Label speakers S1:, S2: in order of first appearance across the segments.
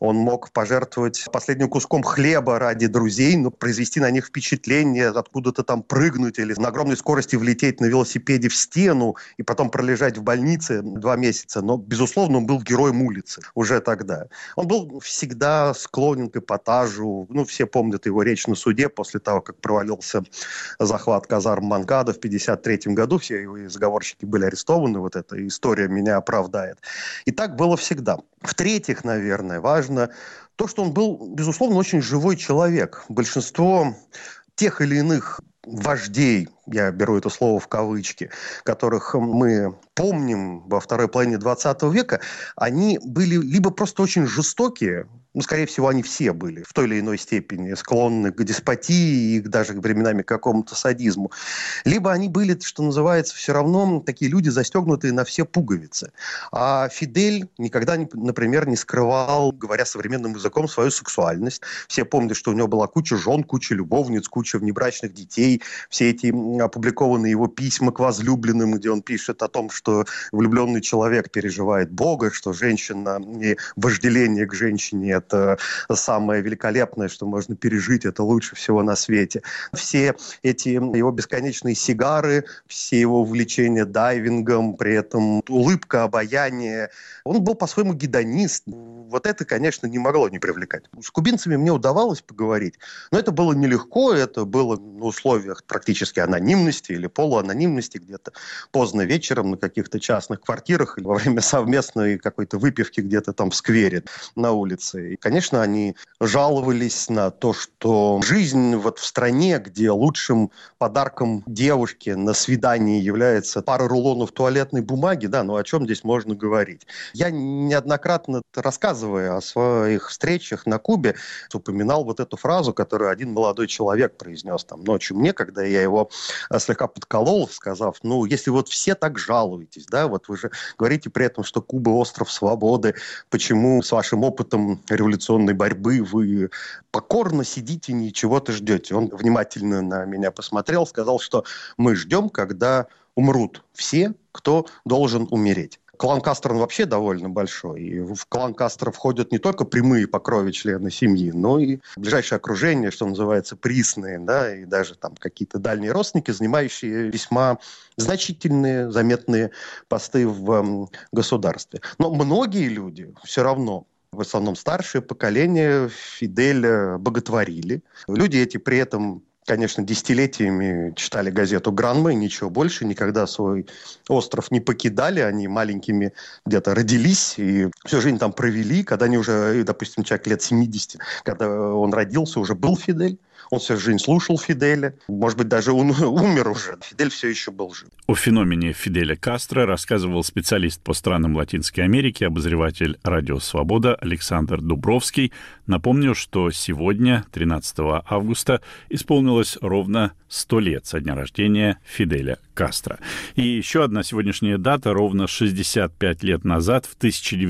S1: Он мог пожертвовать последним куском хлеба ради друзей, но произвести на них впечатление, откуда-то там прыгнуть или на огромной скорости влететь на велосипеде в стену и потом пролежать в больнице 2 месяца. Но, безусловно, он был героем улицы уже тогда. Он был всегда склонен к эпатажу. Все помнят его речь на суде после того, как провалился захват казарм Мангада в 1953 году. Все его заговорщики были арестованы. Вот эта история меня оправдает. И так было всегда. В-третьих, наверное, важно то, что он был, безусловно, очень живой человек. Большинство тех или иных вождей, я беру это слово в кавычки, которых мы помним во второй половине 20 века, они были либо просто очень жестокие, скорее всего, они все были в той или иной степени склонны к деспотии и даже временами к какому-то садизму, либо они были, что называется, все равно такие люди, застегнутые на все пуговицы. А Фидель никогда, например, не скрывал, говоря современным языком, свою сексуальность. Все помнят, что у него была куча жен, куча любовниц, куча внебрачных детей. Все эти опубликованные его письма к возлюбленным, где он пишет о том, что влюбленный человек переживает Бога, что женщина и вожделение к женщине – это самое великолепное, что можно пережить, это лучше всего на свете. Все эти его бесконечные сигары, все его увлечения дайвингом, при этом улыбка, обаяние. Он был по-своему гедонист. Вот это, конечно, не могло не привлекать. С кубинцами мне удавалось поговорить, но это было нелегко, это было на условиях практически анонимности или полуанонимности, где-то поздно вечером на каких-то частных квартирах или во время совместной какой-то выпивки где-то там в сквере на улице. И, конечно, они жаловались на то, что жизнь вот в стране, где лучшим подарком девушке на свидании является пара рулонов туалетной бумаги, о чем здесь можно говорить? Я неоднократно, рассказывая о своих встречах на Кубе, упоминал вот эту фразу, которую один молодой человек произнес там ночью мне, когда я его слегка подколол, сказав, если вот все так жалуетесь, вот вы же говорите при этом, что Куба остров свободы, почему с вашим опытом революционной борьбы вы покорно сидите и ничего-то ждете? Он внимательно на меня посмотрел, сказал, что мы ждем, когда умрут все, кто должен умереть. Клан Кастро вообще довольно большой, и в клан Кастро входят не только прямые по крови члены семьи, но и ближайшее окружение, что называется, присные, и даже там какие-то дальние родственники, занимающие весьма значительные, заметные посты в государстве. Но многие люди все равно, в основном старшее поколение, Фиделя боготворили. Люди эти при этом, конечно, десятилетиями читали газету «Гранма», и ничего больше, никогда свой остров не покидали, они маленькими где-то родились и всю жизнь там провели, когда они уже, допустим, человек лет 70, когда он родился, уже был Фидель, он всю жизнь слушал Фиделя, может быть, даже он умер уже, Фидель все еще был жив.
S2: О феномене Фиделя Кастро рассказывал специалист по странам Латинской Америки, обозреватель «Радио Свобода» Александр Дубровский. Напомню, что сегодня, 13 августа, исполнилось ровно 100 лет со дня рождения Фиделя Кастро. И еще одна сегодняшняя дата. Ровно 65 лет назад, в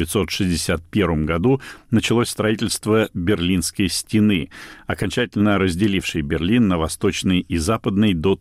S2: 1961 году, началось строительство Берлинской стены, окончательно разделившей Берлин на восточный и западный до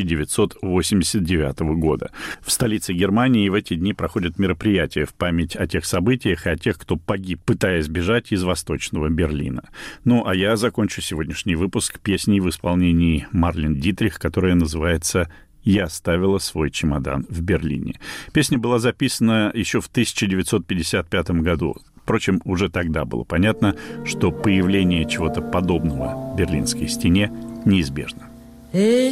S2: 1989 года. В столице Германии в эти дни проходят мероприятия в память о тех событиях и о тех, кто погиб, пытаясь бежать из восточного Берлина. А я закончу сегодняшний выпуск песней в исполнении Марлен Дитрих, которая называется «Я оставила свой чемодан в Берлине». Песня была записана еще в 1955 году. Впрочем, уже тогда было понятно, что появление чего-то подобного Берлинской стене неизбежно.